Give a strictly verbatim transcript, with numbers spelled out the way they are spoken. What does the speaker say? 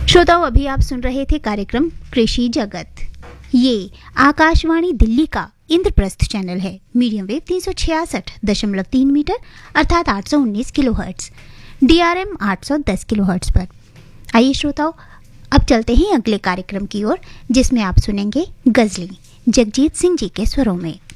श्रोताओं, अभी आप सुन रहे थे कार्यक्रम कृषि जगत। ये आकाशवाणी दिल्ली का इंद्रप्रस्थ चैनल है। मीडियम वेव तीन सौ छियासठ दशमलव तीन मीटर अर्थात आठ सौ उन्नीस किलो हर्ट्ज, डीआरएम आठ सौ दस किलो हर्ट्ज पर। आइए श्रोताओं, अब चलते हैं अगले कार्यक्रम की ओर, जिसमें आप सुनेंगे गजलें जगजीत सिंह जी के स्वरों में।